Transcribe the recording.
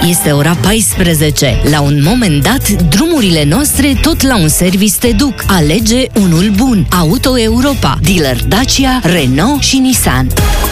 Este ora 14. La un moment dat, drumurile noastre tot la un service te duc. Alege unul bun. Auto Europa. Dealer Dacia, Renault și Nissan.